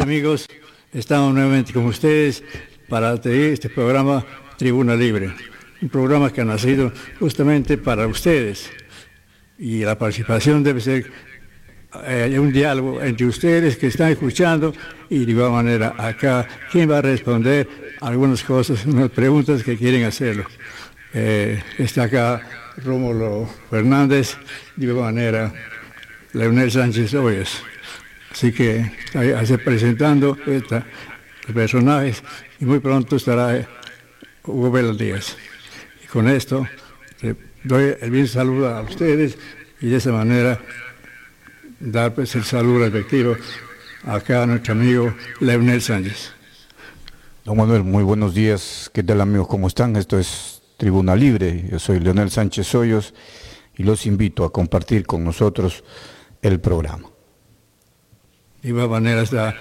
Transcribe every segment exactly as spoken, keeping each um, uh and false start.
amigos, estamos nuevamente con ustedes para tener este programa Tribuna Libre, un programa que ha nacido justamente para ustedes y la participación debe ser eh, un diálogo entre ustedes que están escuchando y de igual manera acá, ¿quién va a responder algunas cosas, unas preguntas que quieren hacerlo? Eh, está acá Rómulo Fernández, de igual manera Leonel Sánchez Hoyos. Así que a presentando estos personajes y muy pronto estará Hugo Vela Díaz. Y con esto le doy el bien saludo a ustedes y de esa manera dar pues el saludo respectivo acá a nuestro amigo Leonel Sánchez. Don Manuel, muy buenos días. ¿Qué tal, amigos? ¿Cómo están? Esto es Tribuna Libre. Yo soy Leonel Sánchez Hoyos y los invito a compartir con nosotros el programa. De igual manera está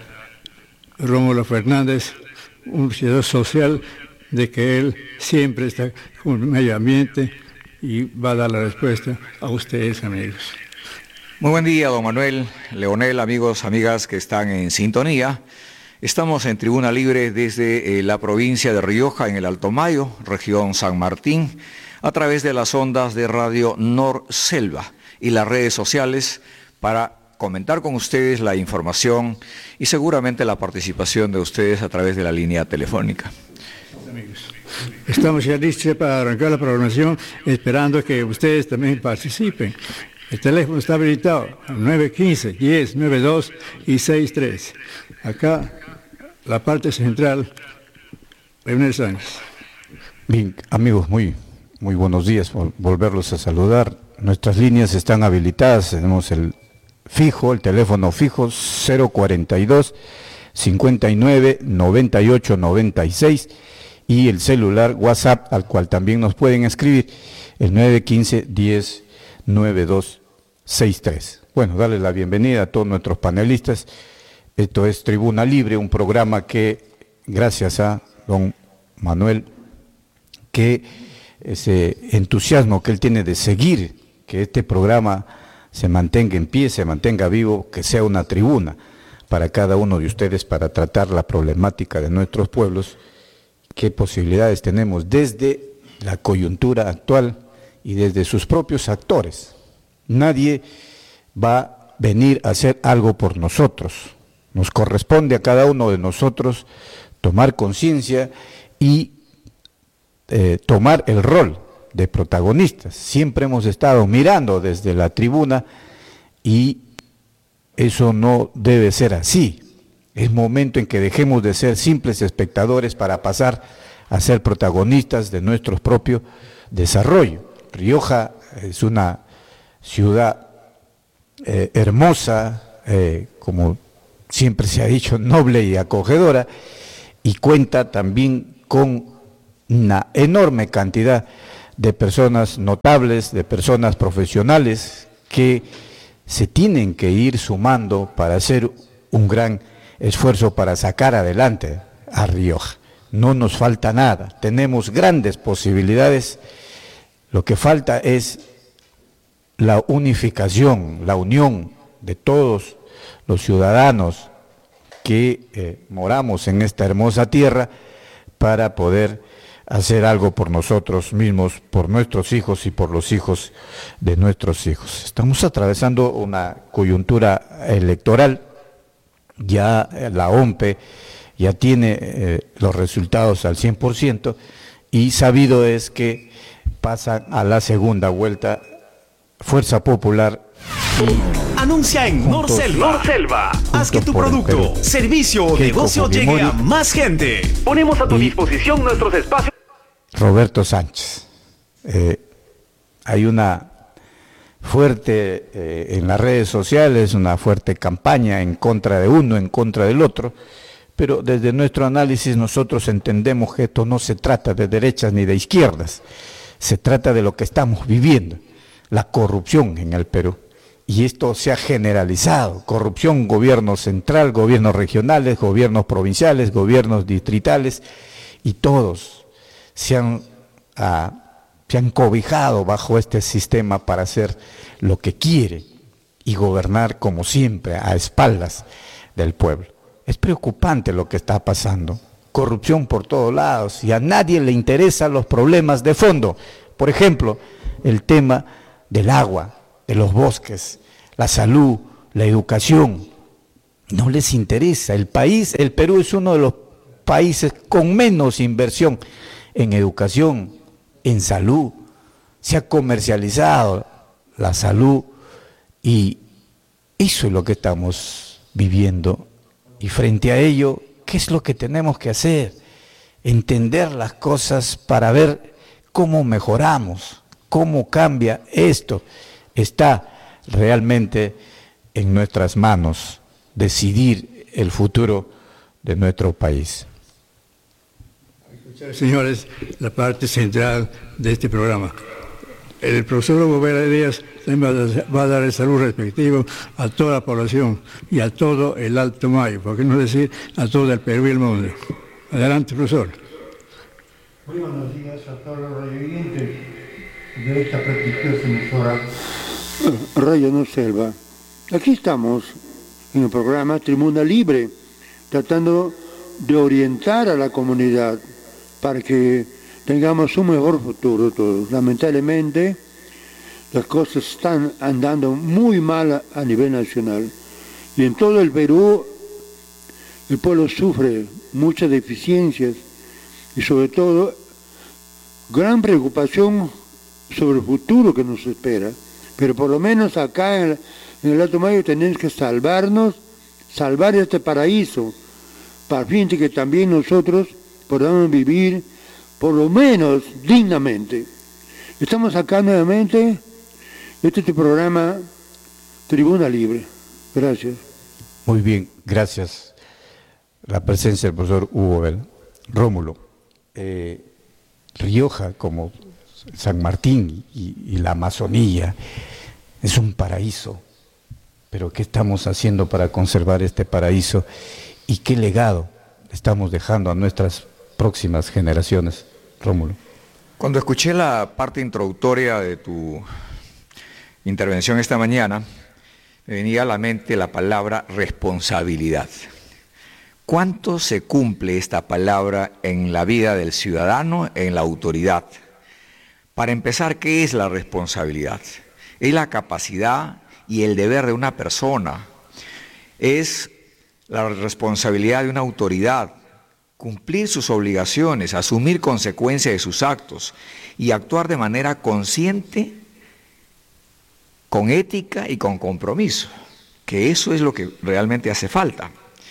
Rómulo Fernández, un luchador social de que él siempre está con el medio ambiente y va a dar la respuesta a ustedes, amigos. Muy buen día, don Manuel, Leonel, amigos, amigas que están en sintonía. Estamos en Tribuna Libre desde eh, la provincia de Rioja, en el Alto Mayo, región San Martín, a través de las ondas de Radio Nor Selva y las redes sociales para comentar con ustedes la información y seguramente la participación de ustedes a través de la línea telefónica. Amigos, estamos ya listos para arrancar la programación, esperando que ustedes también participen. El teléfono está habilitado, nueve uno cinco, diez, noventa y dos y sesenta y tres. Acá, la parte central, Leonel Sánchez. Bien, amigos, muy, muy buenos días, vol- volverlos a saludar. Nuestras líneas están habilitadas, tenemos el fijo, el teléfono fijo cero cuarenta y dos, cincuenta y nueve, noventa y ocho, noventa y seis y el celular WhatsApp al cual también nos pueden escribir el nueve uno cinco, diez, noventa y dos, sesenta y tres. Bueno, darles la bienvenida a todos nuestros panelistas. Esto es Tribuna Libre, un programa que gracias a don Manuel, que ese entusiasmo que él tiene de seguir que este programa se mantenga en pie, se mantenga vivo, que sea una tribuna para cada uno de ustedes para tratar la problemática de nuestros pueblos, qué posibilidades tenemos desde la coyuntura actual y desde sus propios actores. Nadie va a venir a hacer algo por nosotros. Nos corresponde a cada uno de nosotros tomar conciencia y eh, tomar el rol de protagonistas. Siempre hemos estado mirando desde la tribuna y eso no debe ser así. Es momento en que dejemos de ser simples espectadores para pasar a ser protagonistas de nuestro propio desarrollo. Rioja es una ciudad eh, hermosa, eh, como siempre se ha dicho, noble y acogedora, y cuenta también con una enorme cantidad de personas notables, de personas profesionales que se tienen que ir sumando para hacer un gran esfuerzo para sacar adelante a Rioja. No nos falta nada, tenemos grandes posibilidades, lo que falta es la unificación, la unión de todos los ciudadanos que eh, moramos en esta hermosa tierra para poder hacer algo por nosotros mismos, por nuestros hijos y por los hijos de nuestros hijos. Estamos atravesando una coyuntura electoral, ya la O M P E ya tiene eh, los resultados al cien por ciento y sabido es que pasan a la segunda vuelta Fuerza Popular y anuncia en Norselva. Norselva. Haz que tu producto, servicio o negocio llegue a más gente. Ponemos a tu disposición nuestros espacios. Roberto Sánchez. Eh, hay una fuerte, eh, en las redes sociales, una fuerte campaña en contra de uno, en contra del otro, pero desde nuestro análisis nosotros entendemos que esto no se trata de derechas ni de izquierdas, se trata de lo que estamos viviendo, la corrupción en el Perú. Y esto se ha generalizado, corrupción, gobierno central, gobiernos regionales, gobiernos provinciales, gobiernos distritales, y todos se han, ah, se han cobijado bajo este sistema para hacer lo que quiere y gobernar como siempre a espaldas del pueblo. Es preocupante lo que está pasando. Corrupción por todos lados y a nadie le interesan los problemas de fondo. Por ejemplo, el tema del agua, de los bosques, la salud, la educación. No les interesa. El país, el Perú es uno de los países con menos inversión en educación, en salud. Se ha comercializado la salud y eso es lo que estamos viviendo. Y frente a ello, ¿qué es lo que tenemos que hacer? Entender las cosas para ver cómo mejoramos, cómo cambia esto. Está realmente en nuestras manos decidir el futuro de nuestro país. Señores, la parte central de este programa. El profesor Hugo Vera Díaz va a dar el saludo respectivo a toda la población y a todo el Alto Mayo, por qué no decir a todo el Perú y el mundo. Adelante, profesor. Muy buenos días a todos los radioyentes de esta prestigiosa emisora Radio No Selva. Aquí estamos en el programa Tribuna Libre, tratando de orientar a la comunidad para que tengamos un mejor futuro todos. Lamentablemente, las cosas están andando muy mal a, a nivel nacional. Y en todo el Perú, el pueblo sufre muchas deficiencias y sobre todo, gran preocupación sobre el futuro que nos espera. Pero por lo menos acá en el, en el Alto Mayo tenemos que salvarnos, salvar este paraíso, para fin de que también nosotros podamos vivir por lo menos dignamente. Estamos acá nuevamente, este es tu programa Tribuna Libre. Gracias. Muy bien, gracias. La presencia del profesor Hugo Bel. Rómulo, eh, Rioja, como San Martín y, y la Amazonía, es un paraíso. Pero ¿qué estamos haciendo para conservar este paraíso? ¿Y qué legado estamos dejando a nuestras próximas generaciones? Rómulo. Cuando escuché la parte introductoria de tu intervención esta mañana, me venía a la mente la palabra responsabilidad. ¿Cuánto se cumple esta palabra en la vida del ciudadano, en la autoridad? Para empezar, ¿qué es la responsabilidad? Es la capacidad y el deber de una persona. Es la responsabilidad de una autoridad, cumplir sus obligaciones, asumir consecuencias de sus actos y actuar de manera consciente, con ética y con compromiso, que eso es lo que realmente hace falta.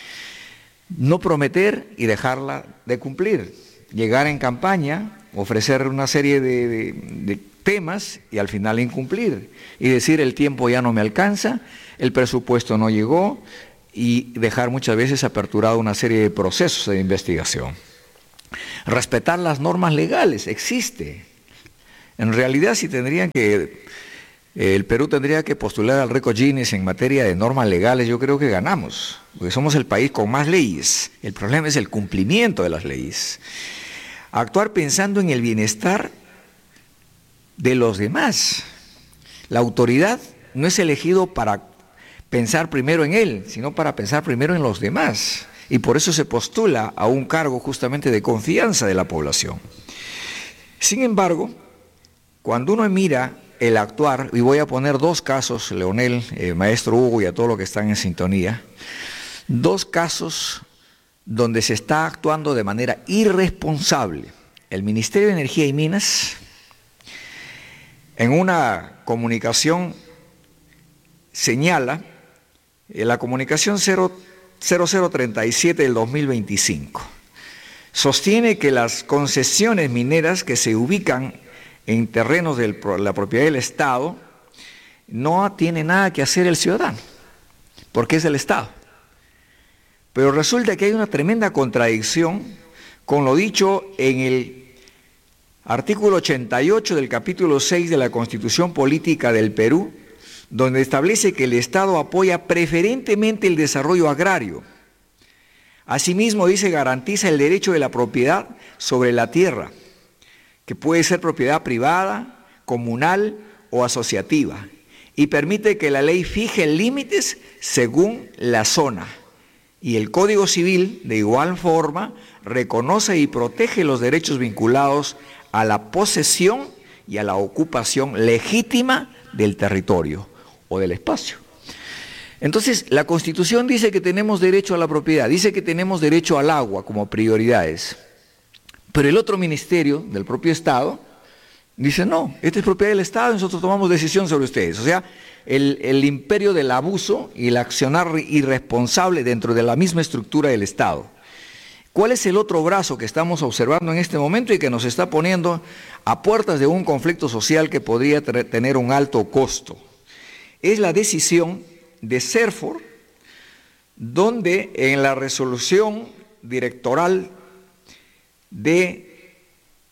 No prometer y dejarla de cumplir, llegar en campaña, ofrecer una serie de, de, de temas y al final incumplir, y decir el tiempo ya no me alcanza, el presupuesto no llegó, y dejar muchas veces aperturado una serie de procesos de investigación. Respetar las normas legales, existe. En realidad, si tendrían que, el Perú tendría que postular al récord Guinness en materia de normas legales, yo creo que ganamos, porque somos el país con más leyes. El problema es el cumplimiento de las leyes. Actuar pensando en el bienestar de los demás. La autoridad no es elegido para pensar primero en él, sino para pensar primero en los demás. Y por eso se postula a un cargo justamente de confianza de la población. Sin embargo, cuando uno mira el actuar, y voy a poner dos casos, Leonel, eh, maestro Hugo y a todos los que están en sintonía, dos casos donde se está actuando de manera irresponsable. El Ministerio de Energía y Minas, en una comunicación, señala, en la comunicación cero cero treinta y siete del dos mil veinticinco, sostiene que las concesiones mineras que se ubican en terrenos de la propiedad del Estado no tiene nada que hacer el ciudadano, porque es del Estado. Pero resulta que hay una tremenda contradicción con lo dicho en el artículo ochenta y ocho del capítulo seis de la Constitución Política del Perú, donde establece que el Estado apoya preferentemente el desarrollo agrario. Asimismo, dice, garantiza el derecho de la propiedad sobre la tierra, que puede ser propiedad privada, comunal o asociativa, y permite que la ley fije límites según la zona. Y el Código Civil, de igual forma, reconoce y protege los derechos vinculados a la posesión y a la ocupación legítima del territorio o del espacio. Entonces, la Constitución dice que tenemos derecho a la propiedad, dice que tenemos derecho al agua como prioridades, pero el otro ministerio del propio Estado dice, no, esta es propiedad del Estado y nosotros tomamos decisión sobre ustedes. O sea, el, el imperio del abuso y el accionar irresponsable dentro de la misma estructura del Estado. ¿Cuál es el otro brazo que estamos observando en este momento y que nos está poniendo a puertas de un conflicto social que podría tener un alto costo? Es la decisión de CERFOR, donde en la resolución directoral de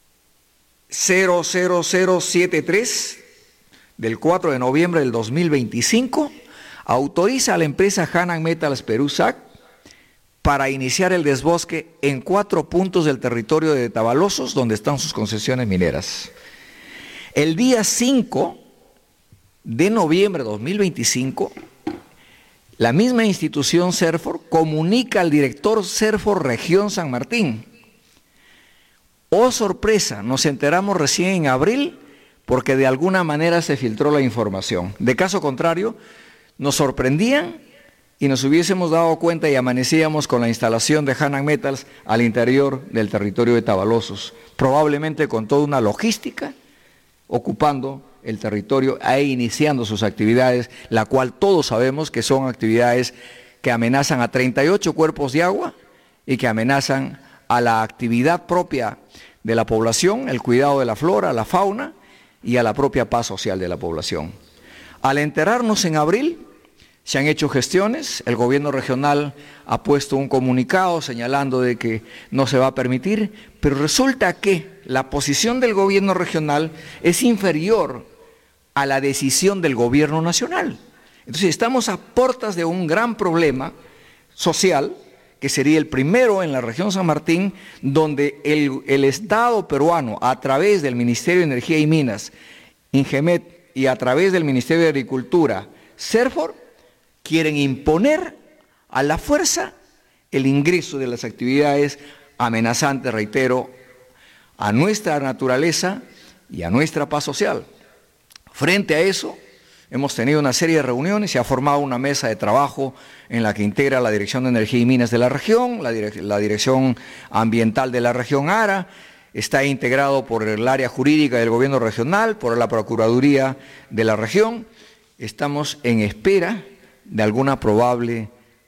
cero cero cero setenta y tres del cuatro de noviembre del dos mil veinticinco autoriza a la empresa Hanan Metals Perú S A C para iniciar el desbosque en cuatro puntos del territorio de Tabalosos, donde están sus concesiones mineras. El día cinco de noviembre de dos mil veinticinco, la misma institución CERFOR comunica al director CERFOR Región San Martín. Oh sorpresa, nos enteramos recién en abril porque de alguna manera se filtró la información. De caso contrario, nos sorprendían y nos hubiésemos dado cuenta y amanecíamos con la instalación de Hanan Metals al interior del territorio de Tabalosos, probablemente con toda una logística, ocupando el territorio e iniciando sus actividades, la cual todos sabemos que son actividades que amenazan a treinta y ocho cuerpos de agua y que amenazan a la actividad propia de la población, el cuidado de la flora, la fauna y a la propia paz social de la población. Al enterarnos en abril, se han hecho gestiones, el gobierno regional ha puesto un comunicado señalando de que no se va a permitir, pero resulta que la posición del gobierno regional es inferior a la decisión del gobierno nacional. Entonces estamos a puertas de un gran problema social, que sería el primero en la región San Martín, donde el, el Estado peruano, a través del Ministerio de Energía y Minas, INGEMET, y a través del Ministerio de Agricultura, CERFOR, quieren imponer a la fuerza el ingreso de las actividades amenazantes, reitero, a nuestra naturaleza y a nuestra paz social. Frente a eso, hemos tenido una serie de reuniones, se ha formado una mesa de trabajo en la que integra la Dirección de Energía y Minas de la región, la, direc la Dirección Ambiental de la región ARA, está integrado por el área jurídica del gobierno regional, por la Procuraduría de la región. Estamos en espera de alguna probable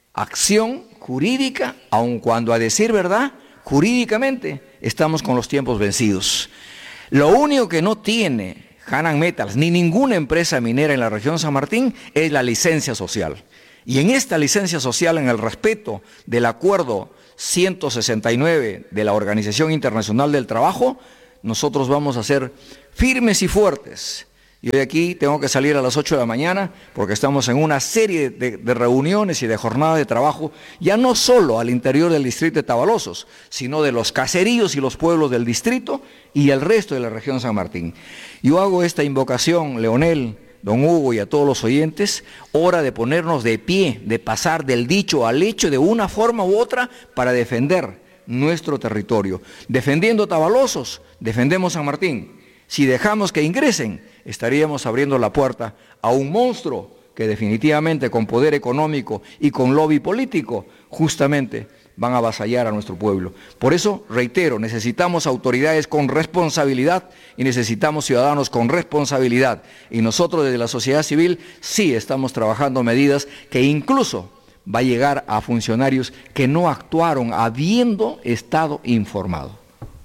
acción jurídica, aun cuando a decir verdad, jurídicamente estamos con los tiempos vencidos. Lo único que no tiene Hanan Metals ni ninguna empresa minera en la región San Martín es la licencia social. Y en esta licencia social, en el respeto del acuerdo ciento sesenta y nueve de la Organización Internacional del Trabajo, nosotros vamos a ser firmes y fuertes. Y hoy aquí tengo que salir a las ocho de la mañana porque estamos en una serie de, de reuniones y de jornadas de trabajo, ya no solo al interior del distrito de Tabalosos, sino de los caseríos y los pueblos del distrito y el resto de la región San Martín. Yo hago esta invocación, Leonel, don Hugo y a todos los oyentes, hora de ponernos de pie, de pasar del dicho al hecho de una forma u otra para defender nuestro territorio. Defendiendo Tabalosos, defendemos San Martín. Si dejamos que ingresen, estaríamos abriendo la puerta a un monstruo que definitivamente con poder económico y con lobby político justamente van a avasallar a nuestro pueblo. Por eso, reitero, necesitamos autoridades con responsabilidad y necesitamos ciudadanos con responsabilidad. Y nosotros desde la sociedad civil sí estamos trabajando medidas que incluso va a llegar a funcionarios que no actuaron habiendo estado informado.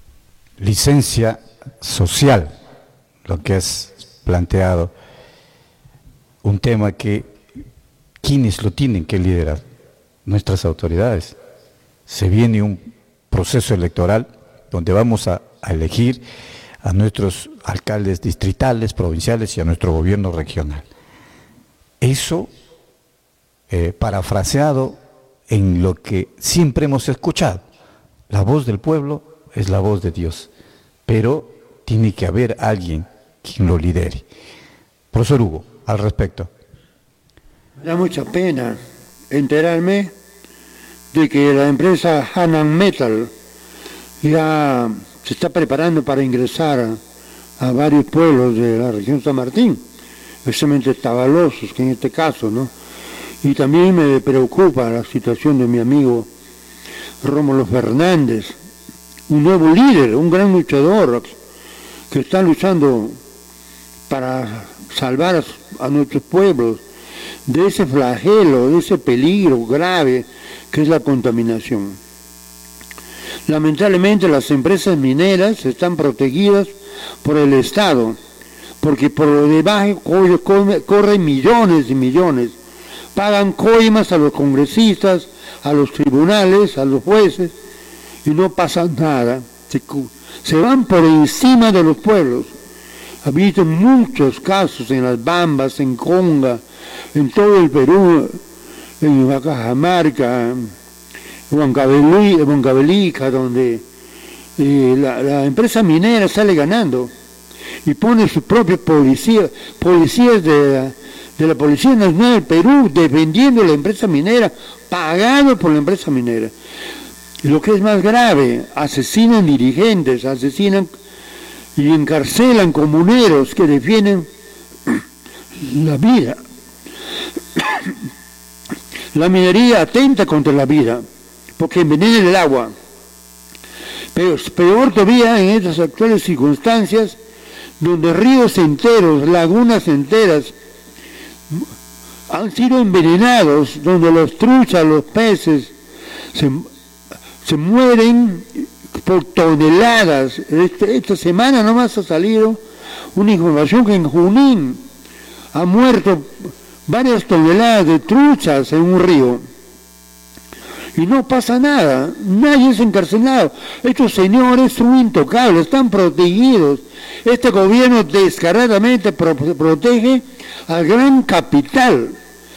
Licencia social, lo que has planteado, un tema que quienes lo tienen que liderar, nuestras autoridades. Se viene un proceso electoral donde vamos a, a elegir a nuestros alcaldes distritales, provinciales y a nuestro gobierno regional. Eso, eh, parafraseado en lo que siempre hemos escuchado, la voz del pueblo es la voz de Dios, pero tiene que haber alguien quien lo lidere. Profesor Hugo, al respecto. Me da mucha pena enterarme de que la empresa Hanan Metal ya se está preparando para ingresar a, a varios pueblos de la región San Martín, especialmente Tabalosos, que en este caso, ¿no? Y también me preocupa la situación de mi amigo Rómulo Fernández, un nuevo líder, un gran luchador que está luchando para salvar a, a nuestros pueblos de ese flagelo, de ese peligro grave que es la contaminación. Lamentablemente las empresas mineras están protegidas por el Estado, porque por lo debajo corren millones y millones, pagan coimas a los congresistas, a los tribunales, a los jueces, y no pasa nada, se, se van por encima de los pueblos. Ha habido muchos casos en las Bambas, en Conga, en todo el Perú, en Cajamarca, en Huancavelica, donde eh, la, la empresa minera sale ganando y pone sus propios policías, policías de la, de la Policía Nacional del Perú defendiendo la empresa minera, pagado por la empresa minera. Y lo que es más grave, asesinan dirigentes, asesinan y encarcelan comuneros que defienden la vida. La minería atenta contra la vida, porque envenena el agua. Pero peor todavía en estas actuales circunstancias, donde ríos enteros, lagunas enteras han sido envenenados, donde los truchas, los peces se, se mueren por toneladas. Este, esta semana nomás ha salido una información que en Junín ha muerto varias toneladas de truchas en un río. Y no pasa nada, nadie es encarcelado. Estos señores son intocables, están protegidos. Este gobierno descaradamente pro protege al gran capital,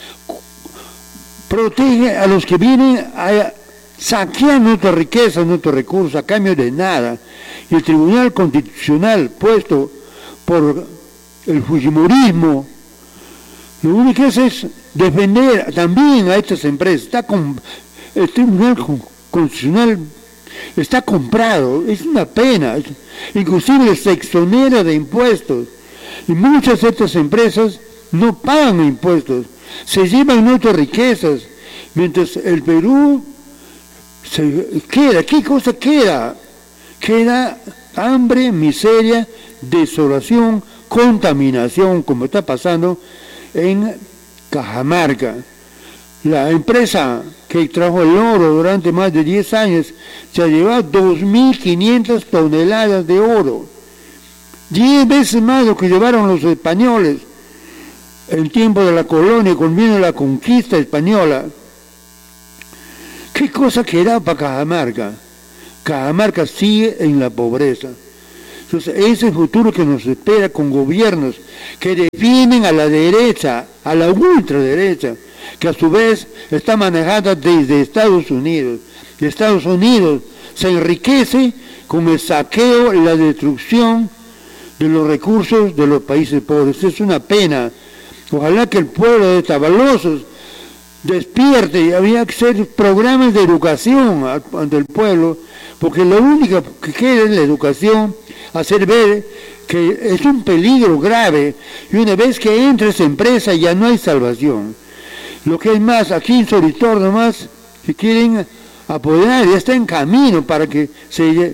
protege a los que vienen a saquear nuestra riqueza, nuestros recursos a cambio de nada. Y el Tribunal Constitucional puesto por el fujimorismo, lo único que hace es defender también a estas empresas. Está con, el Tribunal Constitucional está comprado, es una pena, es, inclusive se exonera de impuestos. Y muchas de estas empresas no pagan impuestos, se llevan nuestras riquezas, mientras el Perú se queda, ¿qué cosa queda? Queda hambre, miseria, desolación, contaminación, como está pasando en Cajamarca. La empresa que trajo el oro durante más de diez años se ha llevado dos mil quinientas toneladas de oro, diez veces más de lo que llevaron los españoles en tiempo de la colonia, cuando vino la conquista española. ¿Qué cosa queda para Cajamarca? Cajamarca sigue en la pobreza. Entonces, ese futuro que nos espera con gobiernos que defienden a la derecha, a la ultraderecha, que a su vez está manejada desde Estados Unidos. Y Estados Unidos se enriquece con el saqueo y la destrucción de los recursos de los países pobres. Es una pena. Ojalá que el pueblo de Tabalosos despierte, y había que hacer programas de educación ante el pueblo, porque lo único que queda es la educación, hacer ver que es un peligro grave, y una vez que entra esa empresa ya no hay salvación. Lo que es más, aquí en Soritor nomás, si quieren apoyar, ya está en camino para que se,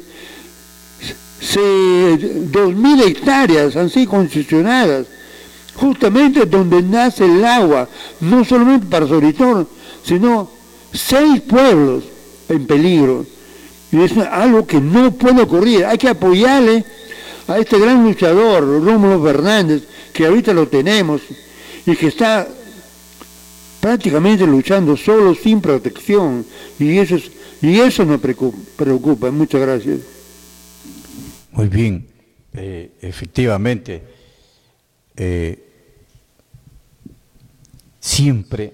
se dos mil hectáreas han sido concesionadas, justamente donde nace el agua, no solamente para Soritor, sino seis pueblos en peligro. Y es algo que no puede ocurrir. Hay que apoyarle a este gran luchador, Rómulo Fernández, que ahorita lo tenemos, y que está prácticamente luchando solo, sin protección, y eso, es, y eso nos preocupa. Muchas gracias. Muy bien, eh, efectivamente, eh, siempre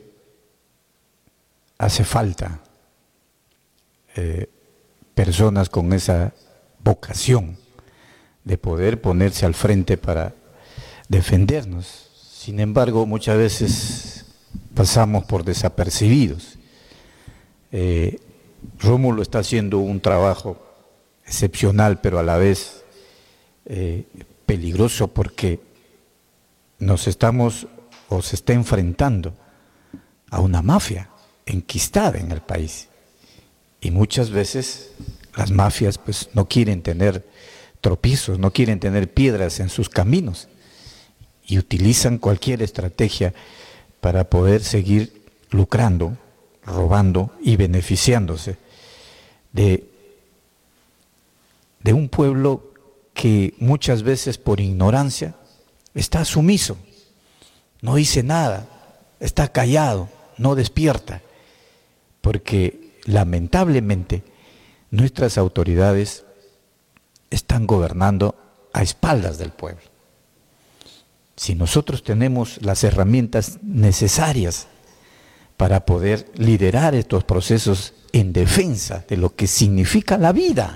hace falta eh, personas con esa vocación de poder ponerse al frente para defendernos. Sin embargo, muchas veces pasamos por desapercibidos. Eh, Rómulo está haciendo un trabajo excepcional, pero a la vez eh, peligroso, porque nos estamos o se está enfrentando a una mafia enquistada en el país. Y muchas veces las mafias pues no quieren tener tropiezos, no quieren tener piedras en sus caminos y utilizan cualquier estrategia para poder seguir lucrando, robando y beneficiándose de, de un pueblo que muchas veces por ignorancia está sumiso, no dice nada, está callado, no despierta, porque lamentablemente nuestras autoridades están gobernando a espaldas del pueblo. Si nosotros tenemos las herramientas necesarias para poder liderar estos procesos en defensa de lo que significa la vida,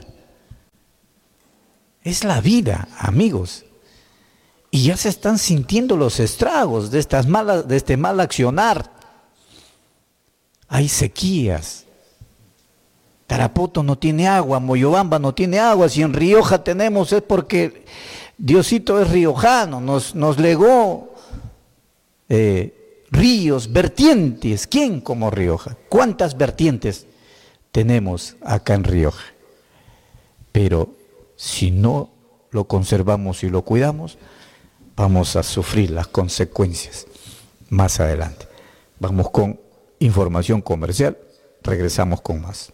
es la vida, amigos, y ya se están sintiendo los estragos de, estas malas, de este mal accionar. Hay sequías, Tarapoto no tiene agua, Moyobamba no tiene agua, si en Rioja tenemos es porque Diosito es riojano, nos, nos legó eh, ríos, vertientes. ¿Quién como Rioja? ¿Cuántas vertientes tenemos acá en Rioja? Pero si no lo conservamos y lo cuidamos, vamos a sufrir las consecuencias más adelante. Vamos con información comercial, regresamos con más.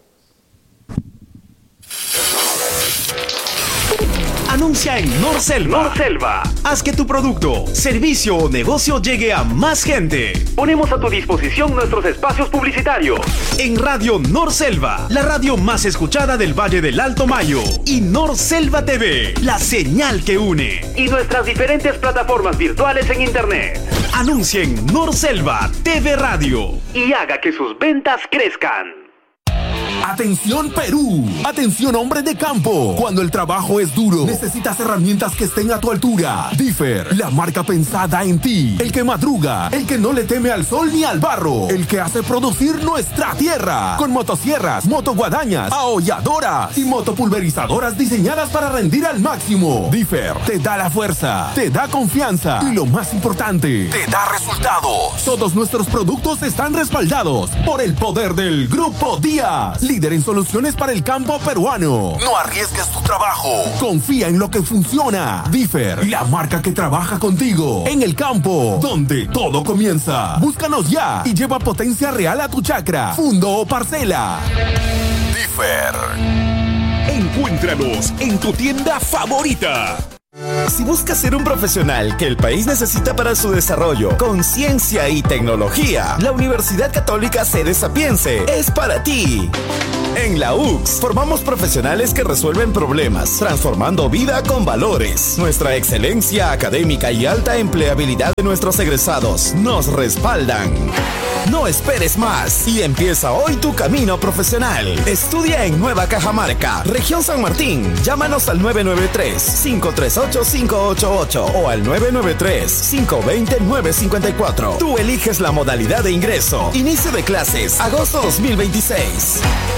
Anuncia en Norselva. Norselva. Haz que tu producto, servicio o negocio llegue a más gente. Ponemos a tu disposición nuestros espacios publicitarios. En Radio Norselva, la radio más escuchada del Valle del Alto Mayo. Y Norselva T V, la señal que une. Y nuestras diferentes plataformas virtuales en Internet. Anuncie en Norselva T V Radio. Y haga que sus ventas crezcan. Atención Perú, atención hombre de campo. Cuando el trabajo es duro, necesitas herramientas que estén a tu altura. Differ, la marca pensada en ti. El que madruga, el que no le teme al sol ni al barro. El que hace producir nuestra tierra. Con motosierras, motoguadañas, aholladoras y motopulverizadoras diseñadas para rendir al máximo. Differ te da la fuerza, te da confianza y lo más importante, te da resultados. Todos nuestros productos están respaldados por el poder del Grupo Díaz, líder en soluciones para el campo peruano. No arriesgues tu trabajo. Confía en lo que funciona. Differ, la marca que trabaja contigo en el campo, donde todo comienza. Búscanos ya y lleva potencia real a tu chacra, fundo o parcela. Differ. Encuéntranos en tu tienda favorita. Si buscas ser un profesional que el país necesita para su desarrollo, con ciencia y tecnología, la Universidad Católica Sede Sapiense es para ti. En la U C S formamos profesionales que resuelven problemas, transformando vida con valores. Nuestra excelencia académica y alta empleabilidad de nuestros egresados nos respaldan. No esperes más y empieza hoy tu camino profesional. Estudia en Nueva Cajamarca, Región San Martín. Llámanos al nueve nueve tres, cinco tres ocho, cinco ocho ocho o al nueve nueve tres, cinco dos cero, nueve cinco cuatro. Tú eliges la modalidad de ingreso. Inicio de clases, agosto dos mil veintiséis.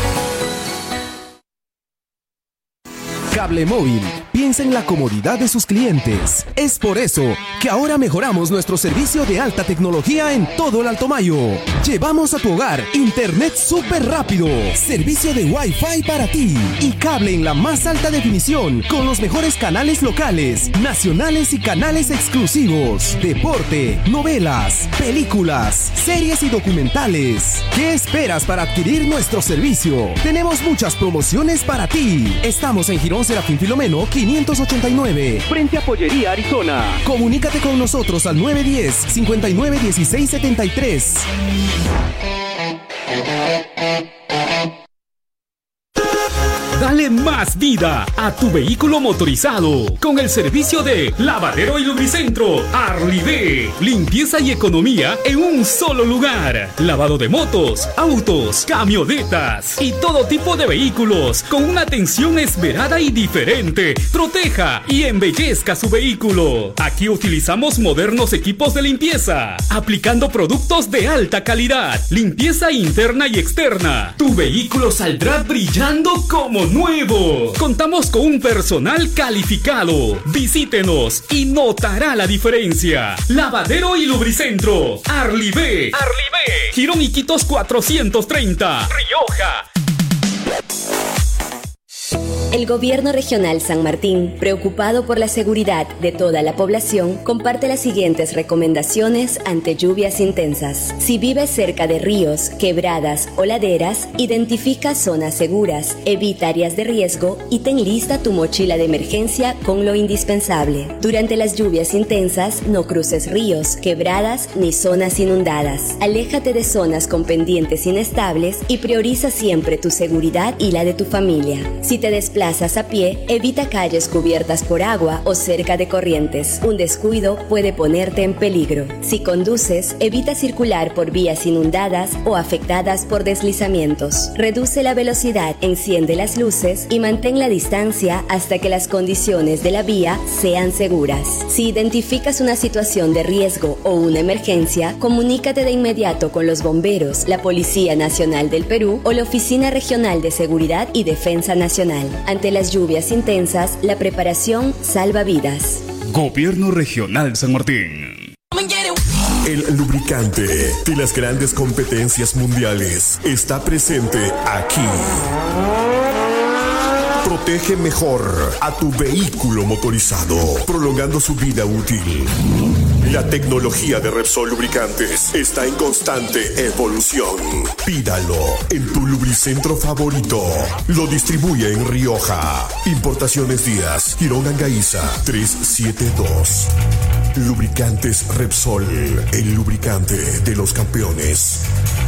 Cable Móvil piensa en la comodidad de sus clientes. Es por eso que ahora mejoramos nuestro servicio de alta tecnología en todo el Alto Mayo. Llevamos a tu hogar internet súper rápido, servicio de Wi-Fi para ti y cable en la más alta definición con los mejores canales locales, nacionales y canales exclusivos, deporte, novelas, películas, series y documentales. ¿Qué esperas para adquirir nuestro servicio? Tenemos muchas promociones para ti. Estamos en Girón Serafín Filomeno quinientos ochenta y nueve, frente a Pollería Arizona. Comunícate con nosotros al nueve uno cero, cinco nueve uno seis siete tres. Dale Dale más vida a tu vehículo motorizado con el servicio de Lavadero y Lubricentro Arlivé. Limpieza y economía en un solo lugar. Lavado de motos, autos, camionetas y todo tipo de vehículos con una atención esmerada y diferente. Proteja y embellezca su vehículo. Aquí utilizamos modernos equipos de limpieza, aplicando productos de alta calidad, limpieza interna y externa. Tu vehículo saldrá brillando como nuevo. Contamos con un personal calificado. Visítenos y notará la diferencia. Lavadero y Lubricentro Arlivé. Arlivé. Girón Iquitos cuatrocientos treinta, Rioja. El Gobierno Regional San Martín, preocupado por la seguridad de toda la población, comparte las siguientes recomendaciones ante lluvias intensas. Si vives cerca de ríos, quebradas o laderas, identifica zonas seguras, evita áreas de riesgo y ten lista tu mochila de emergencia con lo indispensable. Durante las lluvias intensas, no cruces ríos, quebradas ni zonas inundadas. Aléjate de zonas con pendientes inestables y prioriza siempre tu seguridad y la de tu familia. Si te desplazas a pie, evita calles cubiertas por agua o cerca de corrientes. Un descuido puede ponerte en peligro. Si conduces, evita circular por vías inundadas o afectadas por deslizamientos. Reduce la velocidad, enciende las luces y mantén la distancia hasta que las condiciones de la vía sean seguras. Si identificas una situación de riesgo o una emergencia, comunícate de inmediato con los bomberos, la Policía Nacional del Perú o la Oficina Regional de Seguridad y Defensa Nacional. Ante las lluvias intensas, la preparación salva vidas. Gobierno Regional San Martín. El lubricante de las grandes competencias mundiales está presente aquí. Protege mejor a tu vehículo motorizado, prolongando su vida útil. La tecnología de Repsol Lubricantes está en constante evolución. Pídalo en tu lubricentro favorito. Lo distribuye en Rioja. Importaciones Díaz, Girón Angaiza, trescientos setenta y dos. Lubricantes Repsol, el lubricante de los campeones.